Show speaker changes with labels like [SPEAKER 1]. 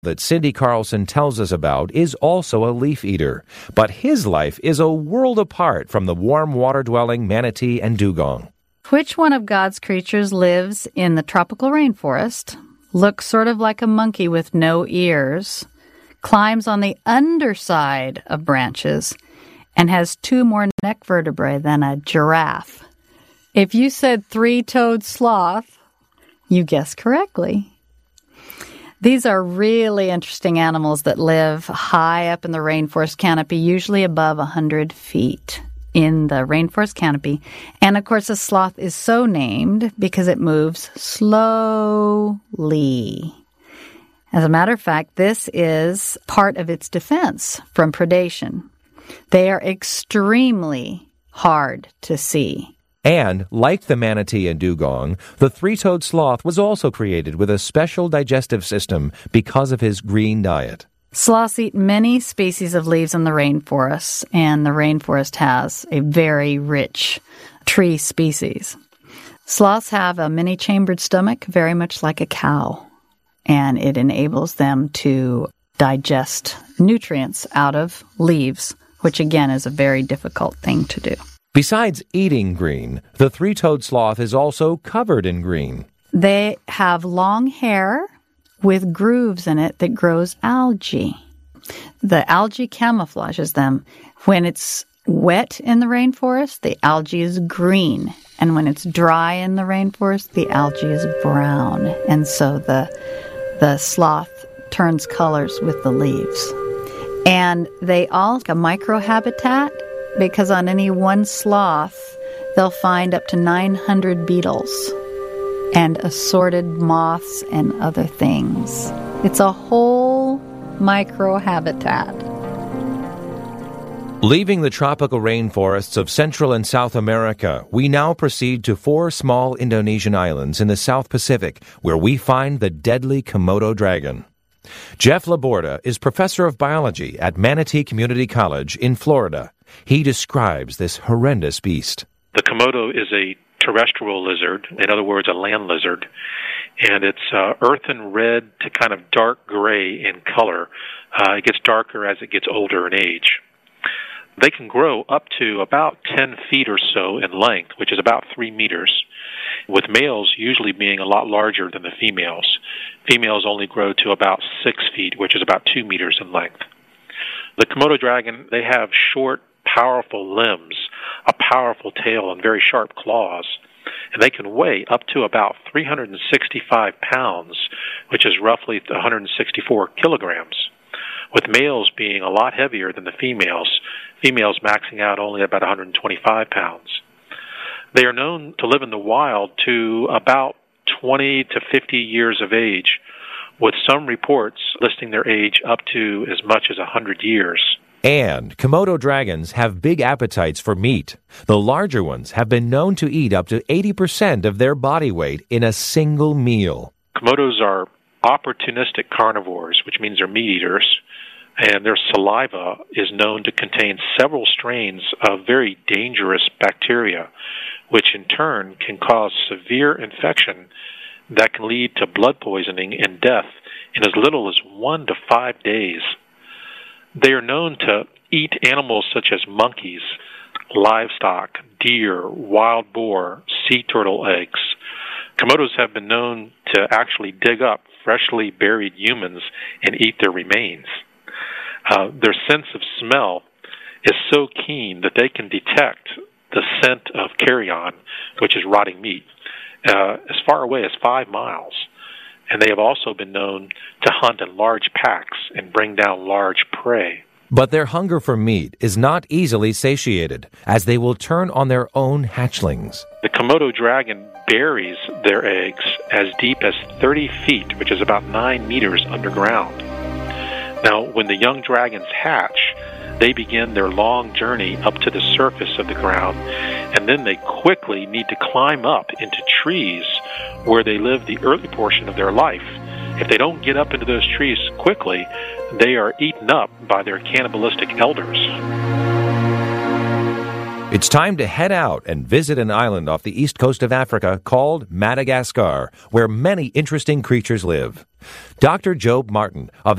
[SPEAKER 1] that Cindy Carlson tells us about is also a leaf eater, but his life is a world apart from the warm water-dwelling manatee and dugong.
[SPEAKER 2] Which one of God's creatures lives in the tropical rainforest, looks sort of like a monkey with no ears, climbs on the underside of branches, and has 2 more neck vertebrae than a giraffe? If you said three-toed sloth, you guessed correctly. These are really interesting animals that live high up in the rainforest canopy, usually above 100 feet in the rainforest canopy. And, of course, a sloth is so named because it moves slowly. As a matter of fact, this is part of its defense from predation. They are extremely hard to see.
[SPEAKER 1] And, like the manatee and dugong, the three-toed sloth was also created with a special digestive system because of his green diet.
[SPEAKER 2] Sloths eat many species of leaves in the rainforest, and the rainforest has a very rich tree species. Sloths have a many-chambered stomach, very much like a cow, and it enables them to digest nutrients out of leaves, which again is a very difficult thing to do.
[SPEAKER 1] Besides eating green, the three-toed sloth is also covered in green.
[SPEAKER 2] They have long hair with grooves in it that grows algae. The algae camouflages them. When it's wet in the rainforest, the algae is green. And when it's dry in the rainforest, the algae is brown. And so the sloth turns colors with the leaves. And they all have a microhabitat, because on any one sloth, they'll find up to 900 beetles and assorted moths and other things. It's a whole microhabitat.
[SPEAKER 1] Leaving the tropical rainforests of Central and South America, we now proceed to 4 small Indonesian islands in the South Pacific, where we find the deadly Komodo dragon. Jeff Laborda is professor of biology at Manatee Community College in Florida. He describes this horrendous beast.
[SPEAKER 3] The Komodo is a terrestrial lizard, in other words, a land lizard, and it's earthen red to kind of dark gray in color. It gets darker as it gets older in age. They can grow up to about 10 feet or so in length, which is about 3 meters, with males usually being a lot larger than the females. Females only grow to about 6 feet, which is about 2 meters in length. The Komodo dragon, they have short, powerful limbs, a powerful tail, and very sharp claws. And they can weigh up to about 365 pounds, which is roughly 164 kilograms, with males being a lot heavier than the females maxing out only about 125 pounds. They are known to live in the wild to about 20 to 50 years of age, with some reports listing their age up to as much as 100 years.
[SPEAKER 1] And Komodo dragons have big appetites for meat. The larger ones have been known to eat up to 80% of their body weight in a single meal.
[SPEAKER 3] Komodos are opportunistic carnivores, which means they're meat eaters, and their saliva is known to contain several strains of very dangerous bacteria, which in turn can cause severe infection that can lead to blood poisoning and death in as little as 1 to 5 days. They are known to eat animals such as monkeys, livestock, deer, wild boar, sea turtle eggs. Komodos have been known to actually dig up freshly buried humans and eat their remains. Their sense of smell is so keen that they can detect the scent of carrion, which is rotting meat, as far away as 5 miles. And they have also been known to hunt in large packs and bring down large prey.
[SPEAKER 1] But their hunger for meat is not easily satiated, as they will turn on their own hatchlings.
[SPEAKER 3] The Komodo dragon buries their eggs as deep as 30 feet, which is about 9 meters underground. Now, when the young dragons hatch, they begin their long journey up to the surface of the ground, and then they quickly need to climb up into trees where they live the early portion of their life. If they don't get up into those trees quickly, they are eaten up by their cannibalistic elders.
[SPEAKER 1] It's time to head out and visit an island off the east coast of Africa called Madagascar, where many interesting creatures live. Dr. Job Martin of